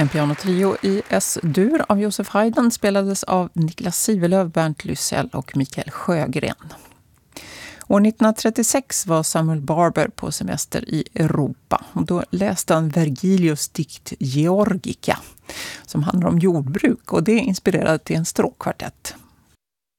En pianotrio i S-dur av Josef Haydn spelades av Niklas Sivelöv, Bernt Lysell och Mikael Sjögren. År 1936 var Samuel Barber på semester i Europa. Och då läste han Vergilius dikt Georgica som handlar om jordbruk, och det inspirerade till en stråkkvartett.